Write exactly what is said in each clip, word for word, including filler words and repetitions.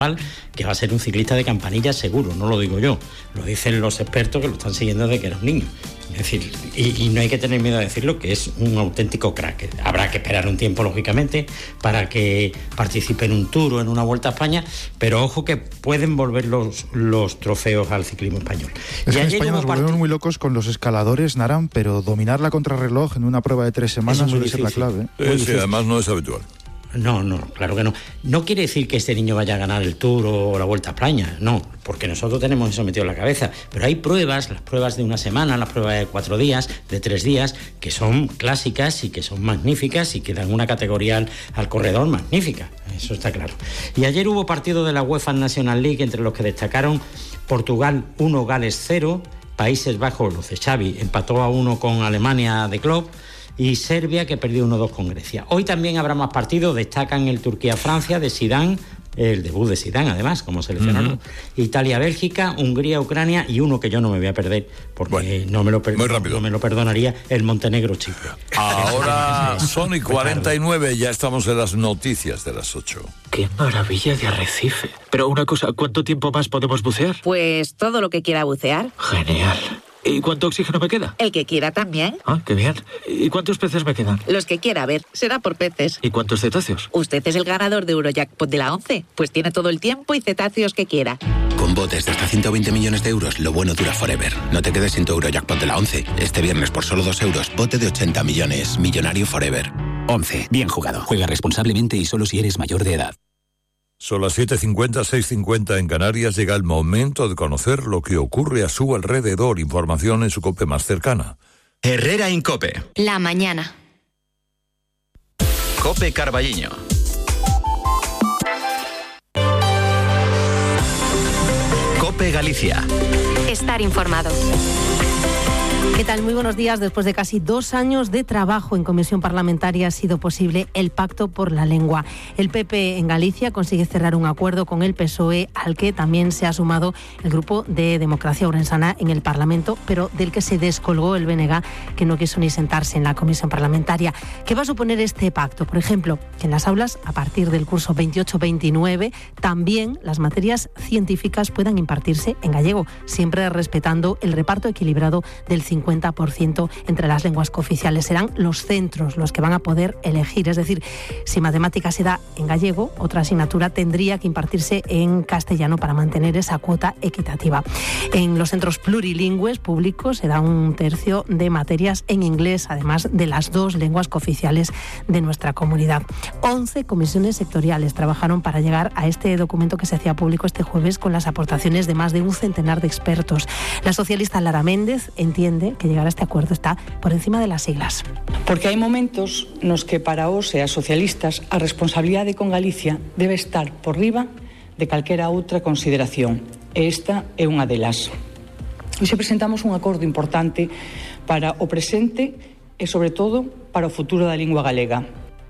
que va a ser un ciclista de campanilla seguro, no lo digo yo, lo dicen los expertos que lo están siguiendo desde que era un niño. Es decir, y, y no hay que tener miedo a decirlo, que es un auténtico crack. Habrá que esperar un tiempo, lógicamente, para que participe en un Tour o en una Vuelta a España, pero ojo que pueden volver los, los trofeos al ciclismo español. Es y que en España nos volvemos part... muy locos con los escaladores, Naran, pero dominar la contrarreloj en una prueba de tres semanas suele ser la clave. ¿eh? Sí, sí, además no es habitual. No, no, claro que no. No quiere decir que este niño vaya a ganar el Tour o la Vuelta a España, no, porque nosotros tenemos eso metido en la cabeza. Pero hay pruebas, las pruebas de una semana, las pruebas de cuatro días, de tres días, que son clásicas y que son magníficas y que dan una categoría al, al corredor magnífica, eso está claro. Y ayer hubo partido de la UEFA National League entre los que destacaron Portugal uno, Gales cero, Países Bajos, los de Xavi, empató a uno con Alemania de Klopp, y Serbia, que perdió uno dos con Grecia. Hoy también habrá más partidos, destacan el Turquía-Francia de Zidane, el debut de Zidane además como seleccionador, uh-huh. Italia-Bélgica, Hungría-Ucrania y uno que yo no me voy a perder porque bueno, no, me lo per- no me lo perdonaría, el Montenegro-Chipre. Ahora son y cuarenta y nueve, ya estamos en las noticias de las ocho. ¡Qué maravilla de arrecife! Pero una cosa, ¿cuánto tiempo más podemos bucear? Pues todo lo que quiera bucear. Genial. ¿Y cuánto oxígeno me queda? El que quiera también. Ah, qué bien. ¿Y cuántos peces me quedan? Los que quiera, a ver, será por peces. ¿Y cuántos cetáceos? Usted es el ganador de Eurojackpot de la once, pues tiene todo el tiempo y cetáceos que quiera. Con botes de hasta ciento veinte millones de euros, lo bueno dura forever. No te quedes sin tu Eurojackpot de la once. Este viernes por solo dos euros, bote de ochenta millones. Millonario forever. once. Bien jugado. Juega responsablemente y solo si eres mayor de edad. Son las siete cincuenta, seis cincuenta en Canarias. Llega el momento de conocer lo que ocurre a su alrededor. Información en su COPE más cercana. Herrera Incope. La mañana. COPE Carballiño. COPE Galicia. Estar informado. ¿Qué tal? Muy buenos días. Después de casi dos años de trabajo en comisión parlamentaria ha sido posible el pacto por la lengua. El P P en Galicia consigue cerrar un acuerdo con el P S O E al que también se ha sumado el grupo de Democracia Ourensana en el Parlamento, pero del que se descolgó el B N G, que no quiso ni sentarse en la comisión parlamentaria. ¿Qué va a suponer este pacto? Por ejemplo, que en las aulas, a partir del curso veintiocho veintinueve, también las materias científicas puedan impartirse en gallego, siempre respetando el reparto equilibrado del cincuenta por ciento entre las lenguas cooficiales. Serán los centros los que van a poder elegir. Es decir, si matemáticas se da en gallego, otra asignatura tendría que impartirse en castellano para mantener esa cuota equitativa. En los centros plurilingües públicos se da un tercio de materias en inglés, además de las dos lenguas cooficiales de nuestra comunidad. once comisiones sectoriales trabajaron para llegar a este documento que se hacía público este jueves con las aportaciones de más de un centenar de expertos. La socialista Lara Méndez entiende que llegar a este acuerdo está por encima de las siglas. Porque hai momentos nos que para os e as socialistas a responsabilidade con Galicia debe estar por riba de calquera outra consideración. E esta é unha delas. Hoxe presentamos un acordo importante para o presente e, sobre todo, para o futuro da lingua galega.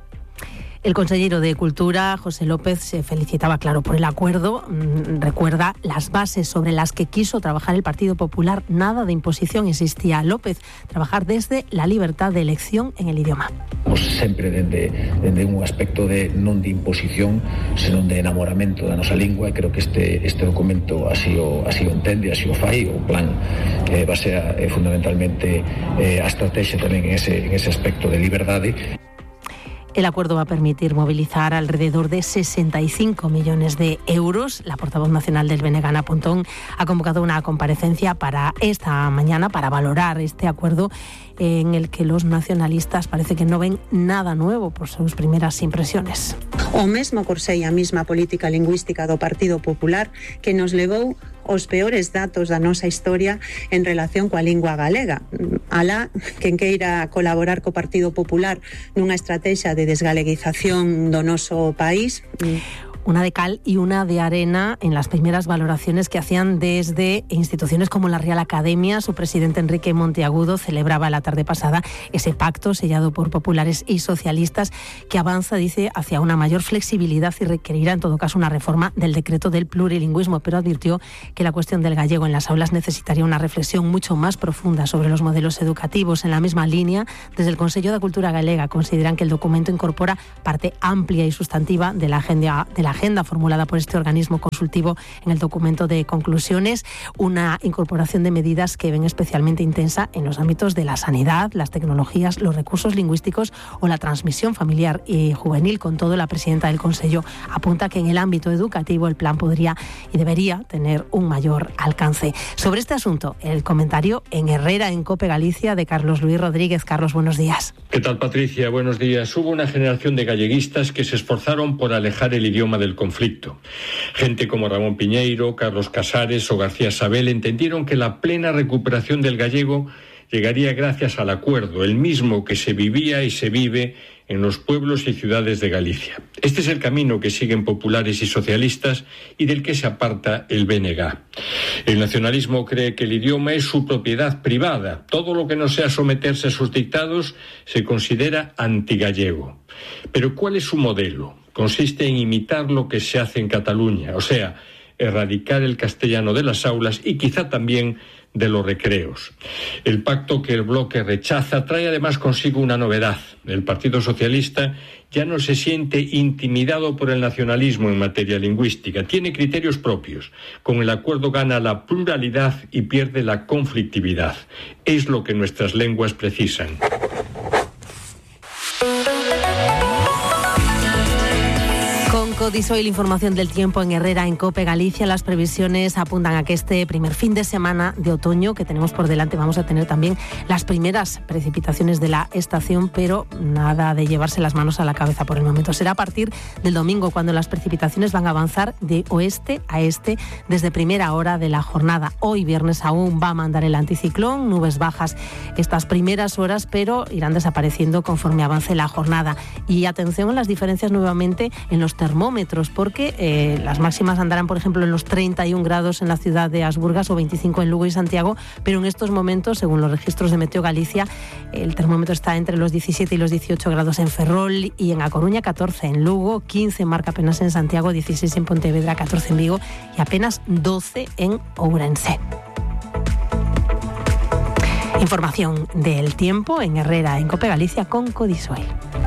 El consejero de Cultura, José López, se felicitaba, claro, por el acuerdo. Recuerda las bases sobre las que quiso trabajar el Partido Popular. Nada de imposición, insistía López. Trabajar desde la libertad de elección en el idioma. Pues sempre dende, dende un aspecto de non de imposición, senón de enamoramento da nosa lingua, e creo que este, este documento así o, así o entende, así o fai. O plan eh, basea eh, fundamentalmente eh, a estrategia tamén en ese, en ese aspecto de liberdade. El acuerdo va a permitir movilizar alrededor de sesenta y cinco millones de euros. La portavoz nacional del B N G, Ana Pontón, ha convocado una comparecencia para esta mañana para valorar este acuerdo en el que los nacionalistas parece que no ven nada nuevo por sus primeras impresiones. O mesmo corsei a mesma política lingüística do Partido Popular que nos levou os peores datos da nosa historia en relación coa lingua galega. Alá, quen queira colaborar co Partido Popular nunha estrategia de desgaleguización do noso país. Una de cal y una de arena en las primeras valoraciones que hacían desde instituciones como la Real Academia. Su presidente Enrique Monteagudo celebraba la tarde pasada ese pacto sellado por populares y socialistas que avanza, dice, hacia una mayor flexibilidad y requerirá en todo caso una reforma del decreto del plurilingüismo, pero advirtió que la cuestión del gallego en las aulas necesitaría una reflexión mucho más profunda sobre los modelos educativos. En la misma línea, desde el Consello de Cultura Galega consideran que el documento incorpora parte amplia y sustantiva de la agenda de la la agenda formulada por este organismo consultivo en el documento de conclusiones, una incorporación de medidas que ven especialmente intensa en los ámbitos de la sanidad, las tecnologías, los recursos lingüísticos o la transmisión familiar y juvenil. Con todo, la presidenta del Consello apunta que en el ámbito educativo el plan podría y debería tener un mayor alcance. Sobre este asunto, el comentario en Herrera en COPE Galicia de Carlos Luis Rodríguez. Carlos, buenos días. ¿Qué tal, Patricia? Buenos días. Hubo una generación de galleguistas que se esforzaron por alejar el idioma del conflicto. Gente como Ramón Piñeiro, Carlos Casares o García Sabel entendieron que la plena recuperación del gallego llegaría gracias al acuerdo, el mismo que se vivía y se vive en los pueblos y ciudades de Galicia. Este es el camino que siguen populares y socialistas y del que se aparta el B N G. El nacionalismo cree que el idioma es su propiedad privada. Todo lo que no sea someterse a sus dictados se considera antigallego. Pero ¿cuál es su modelo? Consiste en imitar lo que se hace en Cataluña, o sea, erradicar el castellano de las aulas y quizá también de los recreos. El pacto que el bloque rechaza trae además consigo una novedad. El Partido Socialista ya no se siente intimidado por el nacionalismo en materia lingüística. Tiene criterios propios. Con el acuerdo gana la pluralidad y pierde la conflictividad. Es lo que nuestras lenguas precisan. Codisoil, información del tiempo en Herrera, en COPE Galicia. Las previsiones apuntan a que este primer fin de semana de otoño que tenemos por delante vamos a tener también las primeras precipitaciones de la estación, pero nada de llevarse las manos a la cabeza por el momento. Será a partir del domingo cuando las precipitaciones van a avanzar de oeste a este desde primera hora de la jornada. Hoy viernes aún va a mandar el anticiclón, nubes bajas estas primeras horas, pero irán desapareciendo conforme avance la jornada. Y atención a las diferencias nuevamente en los termómetros, porque eh, las máximas andarán, por ejemplo, en los treinta y un grados en la ciudad de Asburgas o veinticinco en Lugo y Santiago, pero en estos momentos, según los registros de Meteo Galicia, el termómetro está entre los diecisiete y los dieciocho grados en Ferrol y en A Coruña, catorce en Lugo, quince marca apenas en Santiago, dieciséis en Pontevedra, catorce en Vigo y apenas doce en Ourense. Información del tiempo en Herrera, en COPE Galicia, con Codisoil.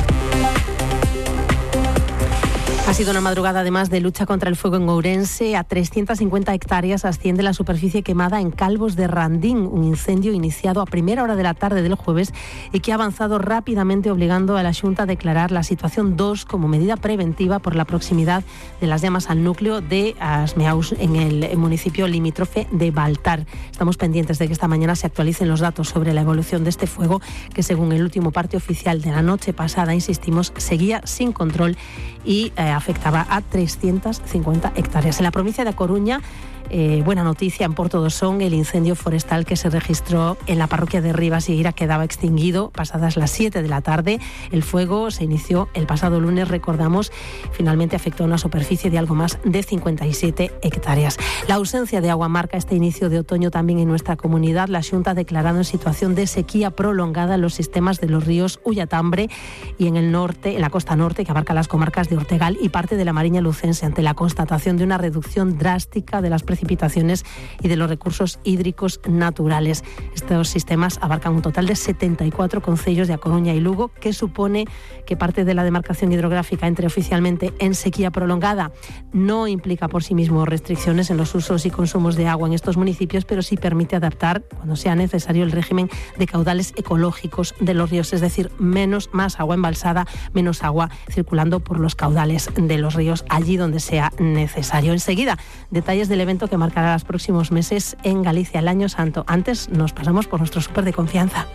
Ha sido una madrugada además de lucha contra el fuego en Ourense. A trescientas cincuenta hectáreas asciende la superficie quemada en Calvos de Randín, un incendio iniciado a primera hora de la tarde del jueves y que ha avanzado rápidamente, obligando a la Xunta a declarar la situación dos como medida preventiva por la proximidad de las llamas al núcleo de Asmeaus en el municipio limítrofe de Baltar. Estamos pendientes de que esta mañana se actualicen los datos sobre la evolución de este fuego que, según el último parte oficial de la noche pasada, insistimos, seguía sin control y eh, afectaba a trescientas cincuenta hectáreas. En la provincia de A Coruña, eh, buena noticia, en Porto do Son, el incendio forestal que se registró en la parroquia de Rivas y Ira quedaba extinguido pasadas las siete de la tarde. El fuego se inició el pasado lunes, recordamos, finalmente afectó a una superficie de algo más de cincuenta y siete hectáreas. La ausencia de agua marca este inicio de otoño también en nuestra comunidad. La Xunta ha declarado en situación de sequía prolongada los sistemas de los ríos Ullatambre y en el norte, en la costa norte, que abarca las comarcas de Ortegal y parte de la Mariña Lucense, ante la constatación de una reducción drástica de las precipitaciones y de los recursos hídricos naturales. Estos sistemas abarcan un total de setenta y cuatro concellos de A Coruña y Lugo, que supone que parte de la demarcación hidrográfica entre oficialmente en sequía prolongada. No implica por sí mismo restricciones en los usos y consumos de agua en estos municipios, pero sí permite adaptar, cuando sea necesario, el régimen de caudales ecológicos de los ríos, es decir, menos, más agua embalsada, menos agua circulando por los caudales de los ríos allí donde sea necesario. Enseguida, detalles del evento que marcará los próximos meses en Galicia, el Año Santo. Antes nos pasamos por nuestro súper de confianza.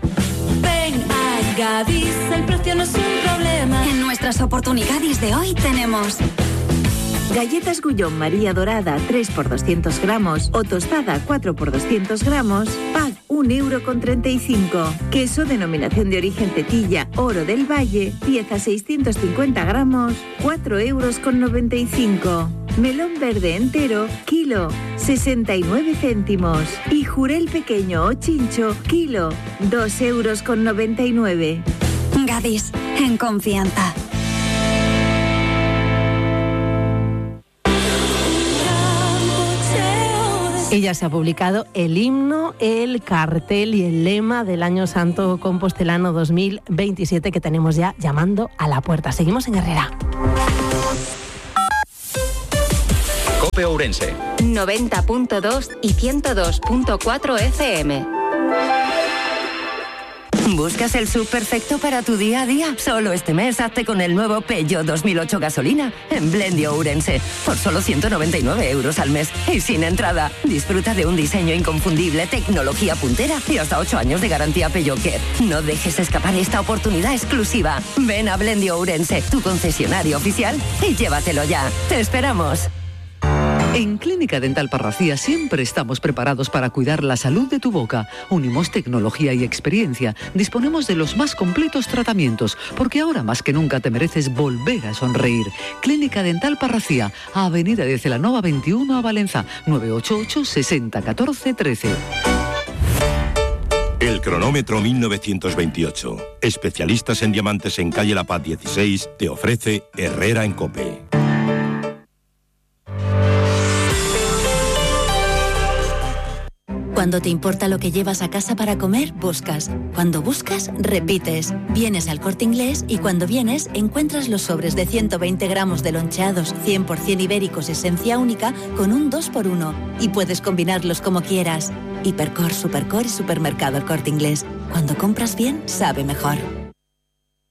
Ven a Gadis, el precio no es un problema. En nuestras oportunidades de hoy tenemos galletas Gullón María Dorada tres por doscientos gramos o tostada cuatro por doscientos gramos, pack un euro con treinta y cinco. Queso denominación de origen Tetilla Oro del Valle, pieza seiscientos cincuenta gramos, cuatro euros con noventa y cinco. Melón verde entero, kilo, sesenta y nueve céntimos. Y jurel pequeño o chincho, kilo, dos euros con noventa y nueve. Gadis, en confianza. Y ya se ha publicado el himno, el cartel y el lema del Año Santo Compostelano dos mil veintisiete que tenemos ya llamando a la puerta. Seguimos en Herrera. COPE Ourense. noventa punto dos y ciento dos punto cuatro F M. ¿Buscas el sub perfecto para tu día a día? Solo este mes hazte con el nuevo Peugeot dos mil ocho gasolina en Blendio Ourense por solo ciento noventa y nueve euros al mes y sin entrada. Disfruta de un diseño inconfundible, tecnología puntera y hasta ocho años de garantía Peugeot Care. No dejes escapar esta oportunidad exclusiva. Ven a Blendio Ourense, tu concesionario oficial, y llévatelo ya. ¡Te esperamos! En Clínica Dental Parracía siempre estamos preparados para cuidar la salud de tu boca. Unimos tecnología y experiencia. Disponemos de los más completos tratamientos, porque ahora más que nunca te mereces volver a sonreír. Clínica Dental Parracía, Avenida de Celanova veintiuno a Valencia, nueve ocho ocho, sesenta, catorce, trece. El cronómetro mil novecientos veintiocho. Especialistas en diamantes en calle La Paz dieciséis te ofrece Herrera en COPE. Cuando te importa lo que llevas a casa para comer, buscas. Cuando buscas, repites. Vienes al Corte Inglés y cuando vienes, encuentras los sobres de ciento veinte gramos de loncheados cien por ciento ibéricos esencia única con un dos por uno. Y puedes combinarlos como quieras. Hipercor, Supercor y Supermercado El Corte Inglés. Cuando compras bien, sabe mejor.